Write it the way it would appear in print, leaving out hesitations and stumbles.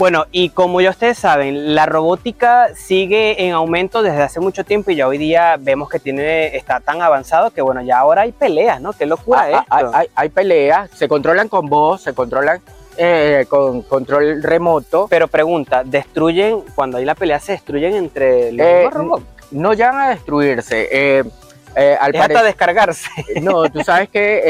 Bueno, y como ya ustedes saben, la robótica sigue en aumento desde hace mucho tiempo y ya hoy día vemos que está tan avanzado que bueno, ya ahora hay peleas, ¿no? Qué locura esto. Hay peleas, se controlan con voz, se controlan con control remoto. Pero pregunta, cuando hay la pelea, se destruyen entre los mismos robots? No llegan a destruirse. Hasta descargarse. No, tú sabes que